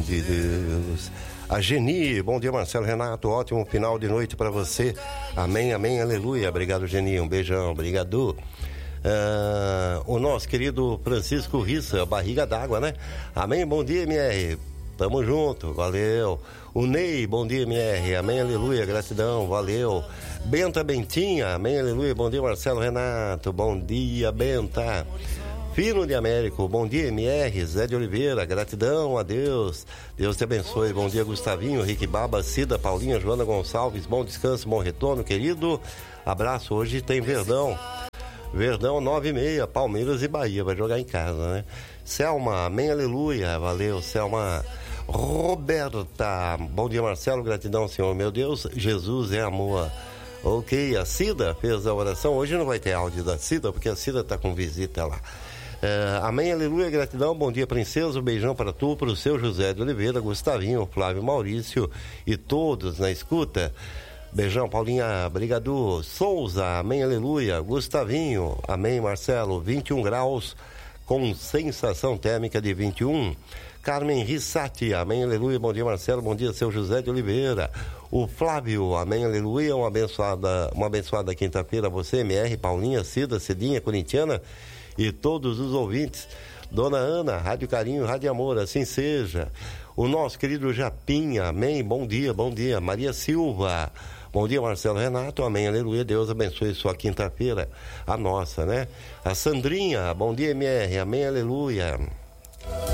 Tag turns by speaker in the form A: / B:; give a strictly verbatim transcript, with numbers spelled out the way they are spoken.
A: de Deus. A Geni, bom dia Marcelo Renato, ótimo final de noite para você. Amém, amém, aleluia. Obrigado, Geni, um beijão, obrigado. Uh, o nosso querido Francisco Rissa, barriga d'água, né? Amém, bom dia, M R. Tamo junto, valeu. O Ney, bom dia, M R. Amém, aleluia, gratidão, valeu. Benta Bentinha, amém, aleluia. Bom dia, Marcelo Renato. Bom dia, Benta. Fino de Américo, bom dia, M R. Zé de Oliveira, gratidão a Deus. Deus te abençoe. Bom dia, Gustavinho, Rick Baba, Cida, Paulinha, Joana Gonçalves. Bom descanso, bom retorno, querido. Abraço. Hoje tem Verdão. Verdão nove e meia, Palmeiras e Bahia, vai jogar em casa, né? Selma, amém, aleluia, valeu, Selma. Roberta, bom dia Marcelo, gratidão Senhor, meu Deus, Jesus é amor. Ok, a Cida fez a oração, hoje não vai ter áudio da Cida, porque a Cida tá com visita lá. É, amém, aleluia, gratidão, bom dia princesa, um beijão para tu, para o seu José de Oliveira, Gustavinho, Flávio Maurício e todos na escuta. Beijão, Paulinha, brigado. Souza, amém, aleluia. Gustavinho, amém, Marcelo. vinte e um graus com sensação térmica de vinte e um. Carmen Rissati, amém, aleluia. Bom dia, Marcelo. Bom dia, seu José de Oliveira. O Flávio, amém, aleluia. Uma abençoada, uma abençoada quinta-feira a você, M R, Paulinha, Cida, Cidinha, corintiana e todos os ouvintes. Dona Ana, Rádio Carinho, Rádio Amor, assim seja. O nosso querido Japinha, amém, bom dia, bom dia. Maria Silva, bom dia, Marcelo Renato, amém, aleluia, Deus abençoe sua quinta-feira, a nossa, né? A Sandrinha, bom dia, M R, amém, aleluia.